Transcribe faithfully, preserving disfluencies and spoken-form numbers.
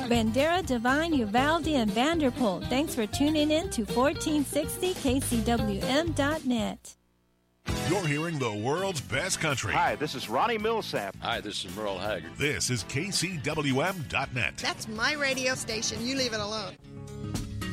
Bandera, Devine, Uvalde, and Vanderpool. Thanks for tuning in to fourteen sixty K C W M dot net. You're hearing the world's best country. Hi, this is Ronnie Millsap. Hi, this is Merle Haggard. This is K C W M dot net. That's my radio station. You leave it alone.